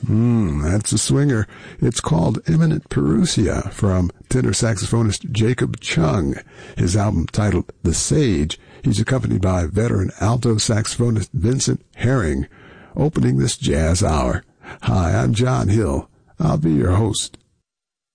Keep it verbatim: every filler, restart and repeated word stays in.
Hmm, that's a swinger. It's called Imminent Perusia from tenor saxophonist Jacob Chung. His album titled The Sage. He's accompanied by veteran alto saxophonist Vincent Herring, opening this jazz hour. Hi, I'm John Hill. I'll be your host.